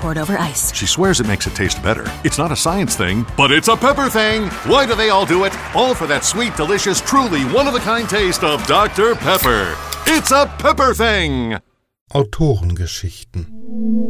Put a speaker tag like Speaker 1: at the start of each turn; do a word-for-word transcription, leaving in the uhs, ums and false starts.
Speaker 1: poured over ice.
Speaker 2: She swears it makes it taste better. It's not a science thing, but it's a pepper thing. Why do they all do it? All for that sweet, delicious, truly one-of-a-kind taste of Doktor Pepper. It's a pepper thing.
Speaker 3: Autorengeschichten